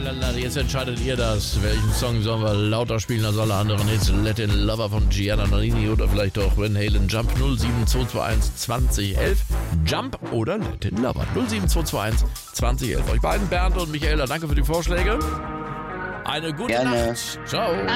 Jetzt entscheidet ihr das. Welchen Song sollen wir lauter spielen als alle anderen Hits? Let in Lover von Gianna Nannini oder vielleicht auch Van Halen Jump 07221 2011. Jump oder Let in Lover 07221 2011. Euch beiden, Bernd und Michaela, danke für die Vorschläge. Eine gute Gerne. Nacht. Ciao.